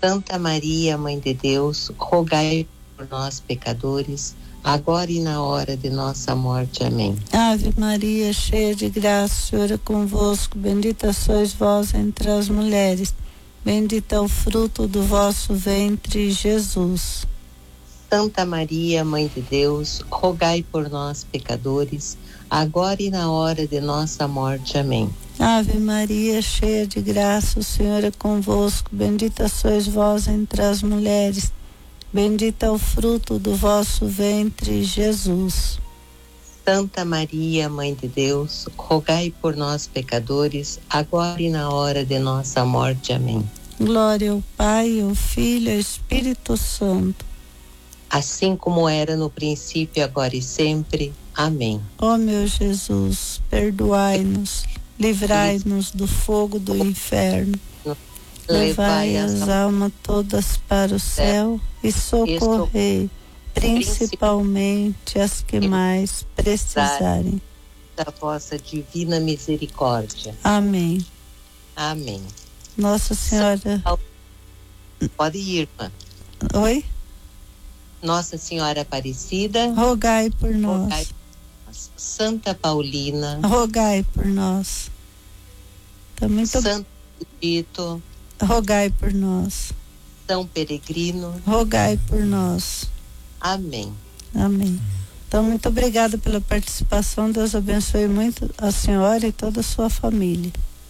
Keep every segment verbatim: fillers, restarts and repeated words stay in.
Santa Maria, Mãe de Deus, rogai por nós, pecadores, agora e na hora de nossa morte. Amém. Ave Maria, cheia de graça, o Senhor é convosco, bendita sois vós entre as mulheres, bendito é o fruto do vosso ventre, Jesus. Santa Maria, Mãe de Deus, rogai por nós, pecadores, agora e na hora de nossa morte. Amém. Ave Maria, cheia de graça, o Senhor é convosco, bendita sois vós entre as mulheres, bendito é o fruto do vosso ventre, Jesus. Santa Maria, Mãe de Deus, rogai por nós, pecadores, agora e na hora de nossa morte. Amém. Glória ao Pai, ao Filho e ao Espírito Santo. Assim como era no princípio, agora e sempre. Amém. Ó meu Jesus, perdoai-nos, livrai-nos do fogo do inferno, levai as almas todas para o céu e socorrei principalmente as que mais precisarem da vossa divina misericórdia. Amém. Amém. Nossa Senhora. Pode ir, irmã. Oi? Nossa Senhora Aparecida, rogai por nós. Rogai por nós. Santa Paulina, rogai por nós. Também tô... Santo Tito, rogai por nós. São Peregrino, rogai por nós. Amém. Amém. Então, muito obrigada pela participação. Deus abençoe muito a senhora e toda a sua família.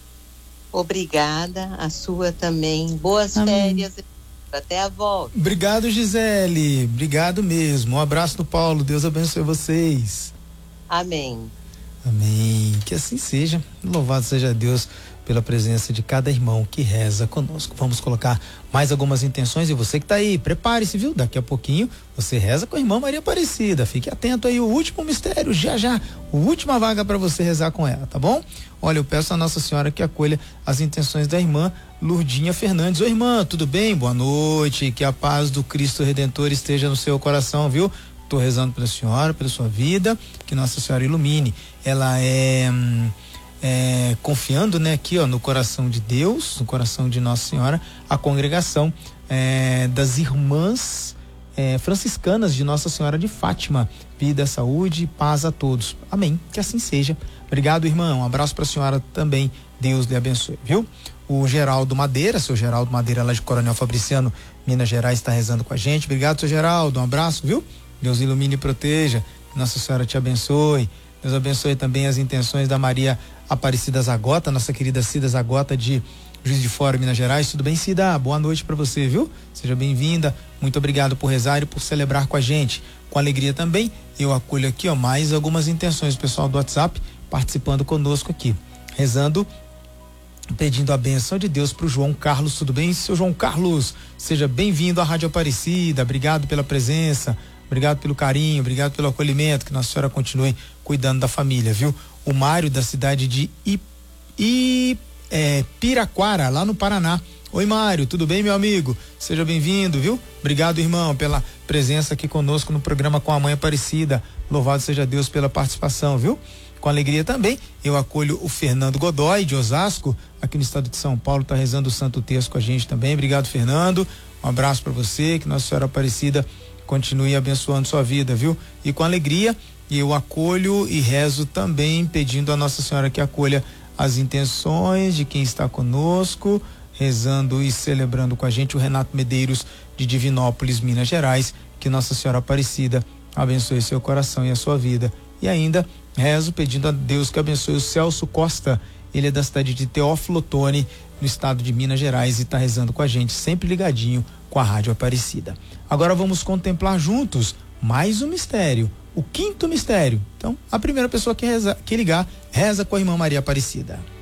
Obrigada, a sua também. Boas Amém. Férias. Até a volta. Obrigado, Gisele. Obrigado mesmo. Um abraço do Paulo. Deus abençoe vocês. Amém. Amém. Que assim seja. Louvado seja Deus pela presença de cada irmão que reza conosco. Vamos colocar mais algumas intenções e você que tá aí, prepare-se, viu? Daqui a pouquinho você reza com a irmã Maria Aparecida. Fique atento aí, o último mistério, já já, a última vaga para você rezar com ela, tá bom? Olha, eu peço a Nossa Senhora que acolha as intenções da irmã Lurdinha Fernandes. Oi, irmã, tudo bem? Boa noite, que a paz do Cristo Redentor esteja no seu coração, viu? Tô rezando pela senhora, pela sua vida, que Nossa Senhora ilumine. Ela é... Hum, É, confiando, né, aqui, ó, no coração de Deus, no coração de Nossa Senhora, a congregação é, das irmãs é, franciscanas de Nossa Senhora de Fátima. Vida, saúde e paz a todos. Amém. Que assim seja. Obrigado, irmão. Um abraço para a senhora também. Deus lhe abençoe, viu? O Geraldo Madeira, seu Geraldo Madeira lá de Coronel Fabriciano, Minas Gerais, está rezando com a gente. Obrigado, seu Geraldo. Um abraço, viu? Deus ilumine e proteja. Nossa Senhora te abençoe. Deus abençoe também as intenções da Maria Aparecida Zagota, nossa querida Cida Zagota de Juiz de Fora, Minas Gerais. Tudo bem, Cida? Boa noite para você, viu? Seja bem-vinda. Muito obrigado por rezar e por celebrar com a gente. Com alegria também, eu acolho aqui, ó, mais algumas intenções do pessoal do WhatsApp participando conosco aqui. Rezando, pedindo a benção de Deus pro João Carlos. Tudo bem, seu João Carlos? Seja bem-vindo à Rádio Aparecida. Obrigado pela presença. Obrigado pelo carinho, obrigado pelo acolhimento, que Nossa Senhora continue cuidando da família, viu? O Mário, da cidade de I, I, é, Piraquara, lá no Paraná. Oi, Mário, tudo bem, meu amigo? Seja bem-vindo, viu? Obrigado, irmão, pela presença aqui conosco no programa Com a Mãe Aparecida. Louvado seja Deus pela participação, viu? Com alegria também, eu acolho o Fernando Godoy, de Osasco, aqui no estado de São Paulo, tá rezando o Santo Terço com a gente também. Obrigado, Fernando. Um abraço para você, que Nossa Senhora Aparecida continue abençoando sua vida, viu? E com alegria, eu acolho e rezo também, pedindo a Nossa Senhora que acolha as intenções de quem está conosco, rezando e celebrando com a gente, o Renato Medeiros, de Divinópolis, Minas Gerais. Que Nossa Senhora Aparecida abençoe seu coração e a sua vida. E ainda rezo pedindo a Deus que abençoe o Celso Costa. Ele é da cidade de Teófilo Otoni, no estado de Minas Gerais, e está rezando com a gente, sempre ligadinho com a Rádio Aparecida. Agora vamos contemplar juntos mais um mistério, o quinto mistério. Então, a primeira pessoa que, reza, que ligar, reza com a irmã Maria Aparecida.